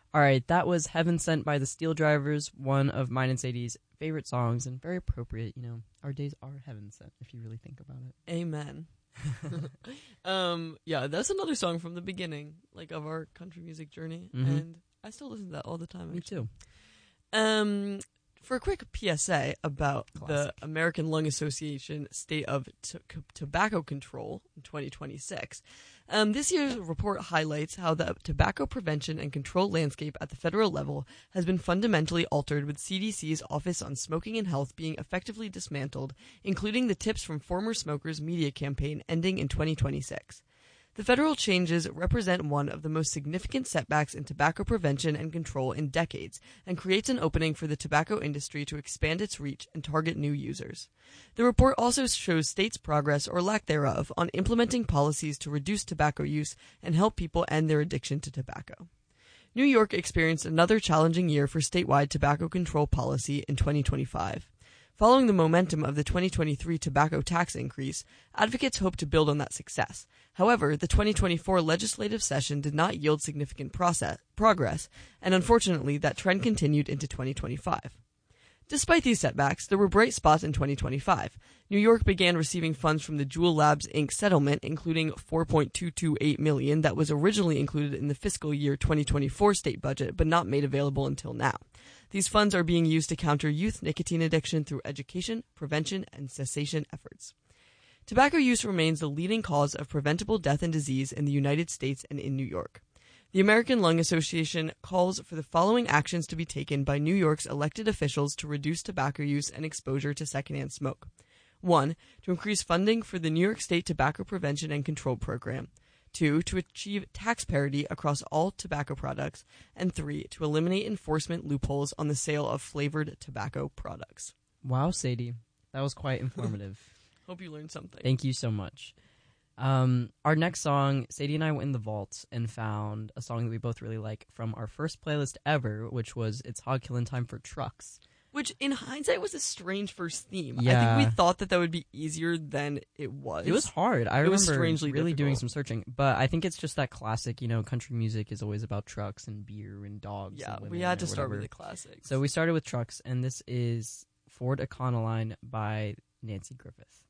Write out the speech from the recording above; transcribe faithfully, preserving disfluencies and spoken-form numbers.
All right, that was Heaven Sent by the Steel Drivers, one of mine and Sadie's favorite songs, and very appropriate. You know, our days are heaven sent, if you really think about it. Amen. um, yeah, that's another song from the beginning, like, of our country music journey, Mm-hmm. and I still listen to that all the time. Me actually. too. Um, for a quick P S A about Classic. the American Lung Association State of T- Tobacco Control in twenty twenty-six, um, this year's report highlights how the tobacco prevention and control landscape at the federal level has been fundamentally altered, with C D C's Office on Smoking and Health being effectively dismantled, including the Tips from Former Smokers media campaign ending in twenty twenty-six. The federal changes represent one of the most significant setbacks in tobacco prevention and control in decades, and creates an opening for the tobacco industry to expand its reach and target new users. The report also shows states' progress, or lack thereof, on implementing policies to reduce tobacco use and help people end their addiction to tobacco. New York experienced another challenging year for statewide tobacco control policy in twenty twenty-five. Following the momentum of the twenty twenty-three tobacco tax increase, advocates hope to build on that success. However, the twenty twenty-four legislative session did not yield significant process, progress, and unfortunately that trend continued into twenty twenty-five. Despite these setbacks, there were bright spots in twenty twenty-five. New York began receiving funds from the Juul Labs Incorporated settlement, including four point two two eight million dollars that was originally included in the fiscal year twenty twenty-four state budget but not made available until now. These funds are being used to counter youth nicotine addiction through education, prevention, and cessation efforts. Tobacco use remains the leading cause of preventable death and disease in the United States and in New York. The American Lung Association calls for the following actions to be taken by New York's elected officials to reduce tobacco use and exposure to secondhand smoke. One, to increase funding for the New York State Tobacco Prevention and Control Program. Two, to achieve tax parity across all tobacco products. And three, to eliminate enforcement loopholes on the sale of flavored tobacco products. Wow, Sadie. That was quite informative. Hope you learned something. Thank you so much. Um, our next song, Sadie and I went in the vaults and found a song that we both really like from our first playlist ever, which was It's Hog Killin' Time for Trucks. Which, in hindsight, was a strange first theme. Yeah. I think we thought that that would be easier than it was. It was hard. I It remember was strangely really difficult. doing some searching. But I think it's just that classic, you know, country music is always about trucks and beer and dogs. Yeah, and we women had to or start whatever. with the classics. So we started with trucks, and this is Ford Econoline by Nancy Griffith.